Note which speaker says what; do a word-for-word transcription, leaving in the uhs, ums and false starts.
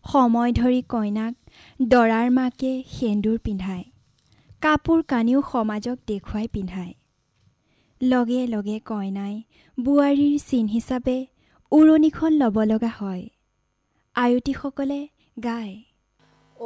Speaker 1: সময় ধৰি কইনাক দৰাৰ মাকে সেন্দুৰ পিন্ধায়, কাপোৰ কানিও সমাজক দেখুৱাই পিন্ধায়। লগে লগে কইনাই বোৱাৰীৰ চিন হিচাপে উৰণিখন ল'ব লগা হয়। আয়তীসকলে গায়,